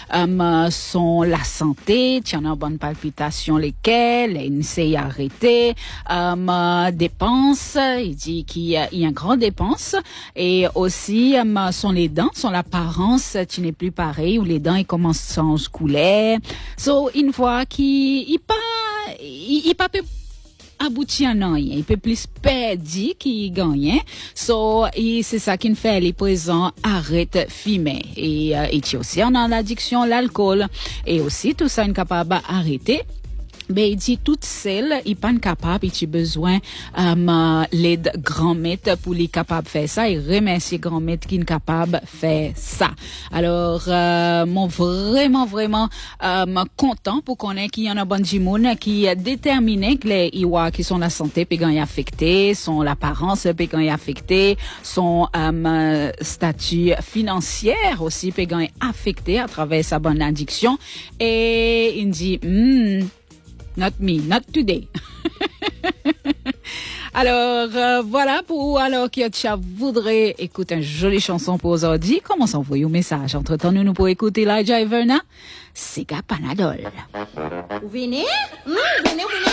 sont la santé, tu en as bonne palpitation lesquelles, une s'est arrêtée, dépenses, il dit qu'il y a une grande dépense et aussi sont les dents, sont l'apparence, tu n'es plus pareil ou les dents ils commencent à se couler. So une fois qu'il pas abouti à rien, il peut plus perdre qu'il gagne. So c'est ça qui fait les présents arrête fumer et tu aussi on a l'addiction à l'alcool et aussi tout ça est capable d'arrêter. Mais il dit toute seule, il pas capable, il a besoin l'aide grand-mère pour les capable faire ça et remercier grand-mère qui est capable faire ça. Alors mon vraiment content pour qu'on ait qu'il y en a bon du monde qui a déterminé que les Iwa qui sont la santé puis gagne affecté, sont l'apparence puis gagne affecté, son statut financier aussi puis gagne affecté à travers sa bonne addiction et il dit not me, not today. Alors, voilà pour alors que tu voudrais écouter une jolie chanson pour aujourd'hui. Comment s'envoyer un message? Entre-temps, nous pour écouter Elijah et Verna. C'est Panadol. Venez? Venez.